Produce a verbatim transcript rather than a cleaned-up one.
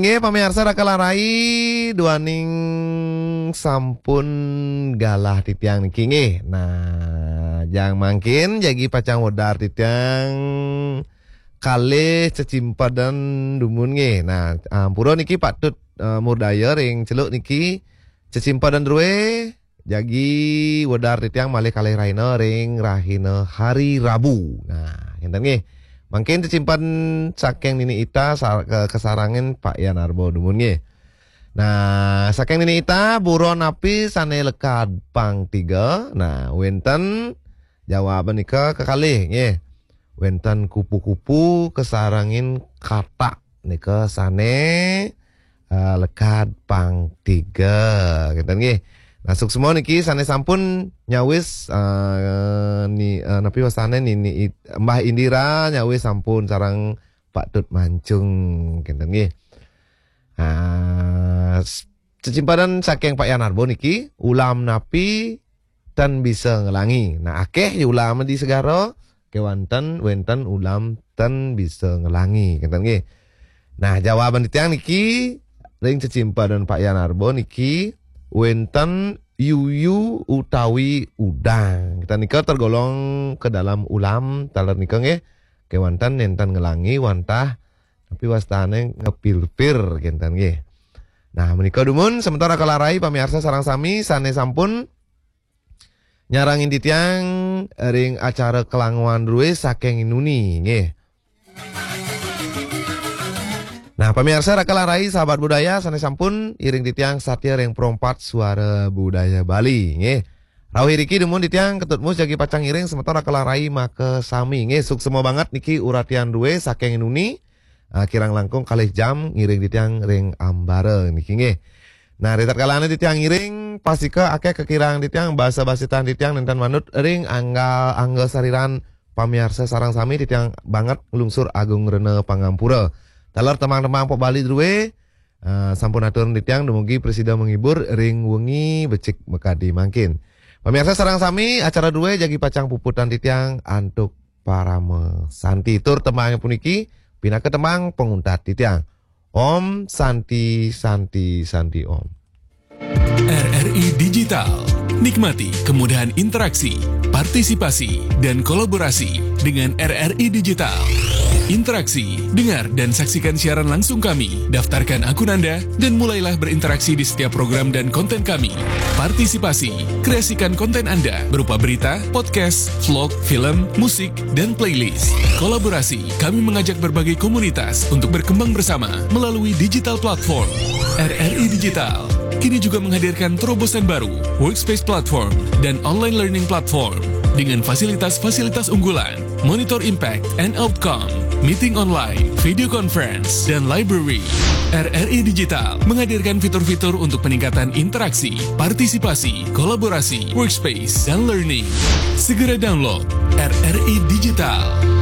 nge pamirsa rakalarai duaning sampun galah titiang niki nge. Nah, jang mangkin jagi pacang wedar titiang kalih cecimpadan dumun nge. Nah, ampura niki patut uh, murdaya ring celuk niki cecimpadan ruwe jagi wedar titiang malih kalih raina ring rahina hari Rabu. Nah, ngenten nge. Mungkin tersimpan saking nini ita ke kesarangin Pak Yanarbo dumun nge. Nah, saking nini ita buron api sane lekad pang tiga. Nah, wenten jawaban nika kekalih nge. Wenten kupu-kupu kesarangin kata nika sane uh, lekad pang tiga. Ngeten nge. Nah, suk semua niki sane sampun nyawis uh, ni uh, napi wasane ni, ni Mbah Indira nyawis sampun sarang Pak Tut Mancung kenten nggih. Nah, cecimpadan saking Pak Yanarbo niki ulam napi tan bisa ngelangi. Nah, akeh ulam di segara kewanten wenten ulam tan bisa ngelangi kenten nggih. Nah, jawaban titiang niki ring cecimpadan Pak Yanarbo niki wenten yuyu utawi udang. Kita nika tergolong ke dalam ulam taler nika nggih. Kewanten nenten ngelangi wantah tapi wastane ngepir-pir kenten nggih. Nah, menika dumun sementara kalarai pamirsa sareng sami sane sampun nyarangin titiang ring acara kelanguan ruwe saking inuni nggih. Nah, pemirsa rakalarai sahabat budaya sane sampun iring titiang satya ring perompat suara budaya Bali nggih. Rawuh riki demun titiang ketutmus jagi pacang iring sementara rakalarai make sami nggih. Suk semua banget niki uratian duwe saking inuni. Uh, kirang langkung kalih jam ngiring titiang ring ambare niki nggih. Nah, ritat kalane titiang iring pasika akeh kekirang titiang basa-basitan titiang nenten manut ring anggal anggal sariran pamirsa sarang sami titiang banget nglungsur Agung Rene Pangampura. Talar temang-temang Pok Bali druwe uh, sampun atur titiang dumugi presida menghibur ring wengi becik mekadi mangkin. Pemirsa sareng sami acara druwe jagi pacang puputan titiang antuk parame santi tur temang puniki pinake temang penguntat titiang. Om Santi Santi Santi Om. R R I Digital. Nikmati kemudahan interaksi, partisipasi, dan kolaborasi dengan R R I Digital. Interaksi, dengar dan saksikan siaran langsung kami, daftarkan akun Anda, dan mulailah berinteraksi di setiap program dan konten kami. Partisipasi, kreasikan konten Anda berupa berita, podcast, vlog, film, musik, dan playlist. Kolaborasi, kami mengajak berbagai komunitas untuk berkembang bersama melalui digital platform. R R I Digital kini juga menghadirkan terobosan baru, workspace platform, dan online learning platform dengan fasilitas-fasilitas unggulan, monitor impact and outcome, meeting online, video conference, dan library. R R I Digital menghadirkan fitur-fitur untuk peningkatan interaksi, partisipasi, kolaborasi, workspace, dan learning. Segera download R R I Digital.